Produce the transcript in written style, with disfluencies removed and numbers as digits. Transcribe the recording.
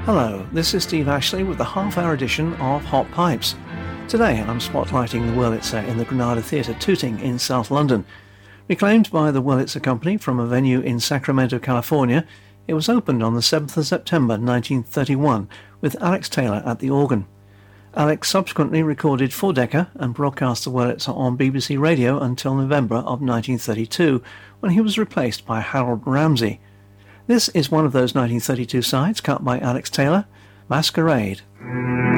Hello, this is Steve Ashley with the half-hour edition of Hot Pipes. Today I'm spotlighting the Wurlitzer in the Granada Theatre, Tooting in South London. Reclaimed by the Wurlitzer Company from a venue in Sacramento, California, it was opened on the 7th of September 1931 with Alex Taylor at the organ. Alex subsequently recorded Four Decca and broadcast the Wurlitzer on BBC Radio until November of 1932, when he was replaced by Harold Ramsey. This is one of those 1932 sides cut by Alex Taylor, Masquerade.